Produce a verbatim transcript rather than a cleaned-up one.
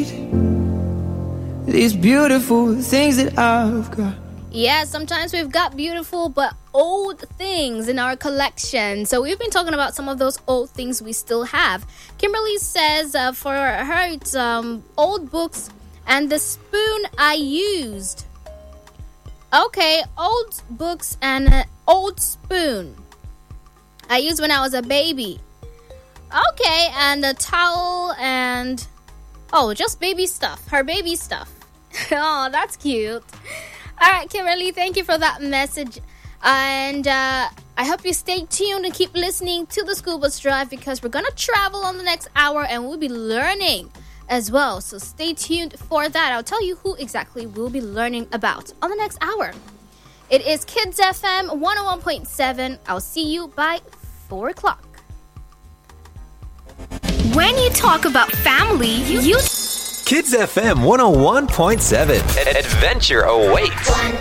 These beautiful things that I've got. Yeah, sometimes we've got beautiful but old things in our collection. So we've been talking about some of those old things we still have. Kimberly says uh, for her it's um, old books and the spoon I used. Okay, old books and an old spoon I used when I was a baby. Okay, and a towel and... Oh, just baby stuff. Her baby stuff. Oh, that's cute. All right, Kimberly, thank you for that message. And uh, I hope you stay tuned and keep listening to the School Bus Drive because we're going to travel on the next hour and we'll be learning as well. So stay tuned for that. I'll tell you who exactly we'll be learning about on the next hour. It is Kids F M one oh one point seven. I'll see you by four o'clock. When you talk about family, you... you Kids F M one oh one point seven. Adventure awaits.